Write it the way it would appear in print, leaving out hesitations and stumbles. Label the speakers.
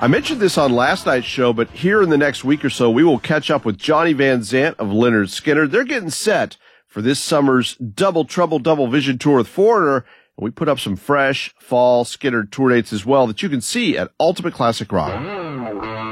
Speaker 1: I mentioned this on last night's show, but here in the next week or so, we will catch up with Johnny Van Zant of Lynyrd Skynyrd. They're getting set for this summer's Double Trouble Double Vision tour with Foreigner. And we put up some fresh fall Skynyrd tour dates as well that you can see at Ultimate Classic Rock.